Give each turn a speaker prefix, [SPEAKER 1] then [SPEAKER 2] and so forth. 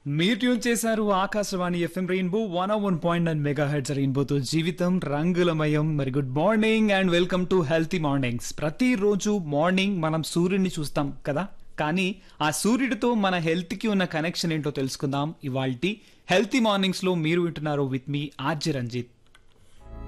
[SPEAKER 1] మీరు ట్యూన్ చేశారు Akashvani FM rainbow 101.9 mega heads రెయిన్బోతో జీవితం రంగులమయం. మరి good morning and welcome to healthy mornings. ప్రతిరోజు మార్నింగ్ మనం సూర్యుడిని చూస్తాం కదా, కానీ ఆ సూర్యుడితో మన హెల్త్ కి ఉన్న కనెక్షన్ ఏంటో తెలుసుకుందాం ఇవాల్టి హెల్తీ మార్నింగ్స్ లో. మీరు వింటున్నారు విత్ మీ ఆర్జే రంజిత్.